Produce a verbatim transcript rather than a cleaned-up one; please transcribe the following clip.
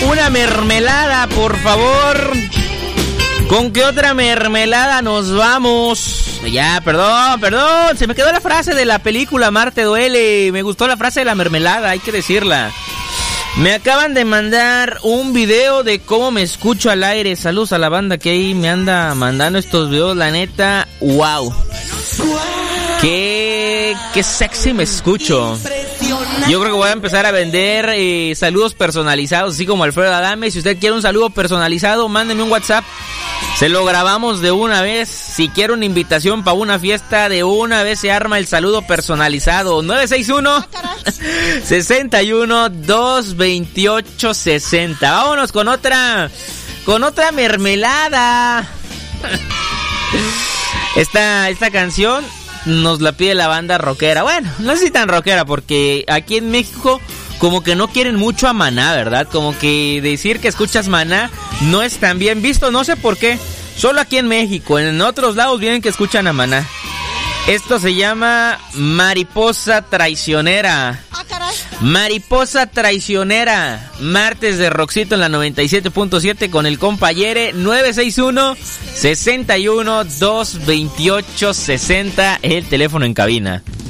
una mermelada, por favor. ¿Con qué otra mermelada nos vamos? Ya, perdón, perdón. Se me quedó la frase de la película Marte Duele. Me gustó la frase de la mermelada, hay que decirla. Me acaban de mandar un video de cómo me escucho al aire. Saludos a la banda que ahí me anda mandando estos videos. La neta, wow. Qué, qué sexy me escucho. Yo creo que voy a empezar a vender eh, saludos personalizados, así como Alfredo Adame. Si usted quiere un saludo personalizado, mándeme un WhatsApp. Se lo grabamos de una vez. Si quiere una invitación para una fiesta, de una vez se arma el saludo personalizado. nueve seis uno, seis uno, dos dos ocho, seis cero. Vámonos con otra, con otra mermelada. Esta, esta canción nos la pide la banda rockera. Bueno, no sé si tan rockera, porque aquí en México como que no quieren mucho a Maná, ¿verdad? Como que decir que escuchas Maná no es tan bien visto, no sé por qué. Solo aquí en México, en otros lados vienen que escuchan a Maná. Esto se llama Mariposa Traicionera. Ah, caray. Mariposa Traicionera. Martes de Roxito en la noventa y siete punto siete con el compa Yere. nueve seis uno, seis uno, dos dos ocho, seis cero. El teléfono en cabina.